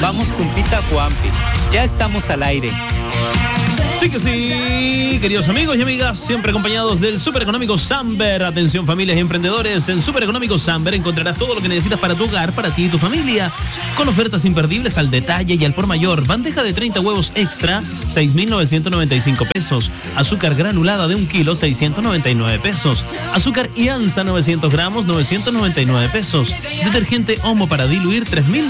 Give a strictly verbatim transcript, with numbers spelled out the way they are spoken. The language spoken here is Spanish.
Vamos compita Juanpi. Ya estamos al aire. Sí que sí, queridos amigos y amigas, siempre acompañados del Super Económico Samber. Atención familias y emprendedores, en Super Económico Samber encontrarás todo lo que necesitas para tu hogar, para ti y tu familia, con ofertas imperdibles al detalle y al por mayor. Bandeja de treinta huevos extra, seis mil novecientos noventa y cinco pesos. Azúcar granulada de un kilo, seiscientos noventa y nueve pesos. Azúcar Ianza novecientos gramos, novecientos noventa y nueve pesos. Detergente Omo para diluir, tres mil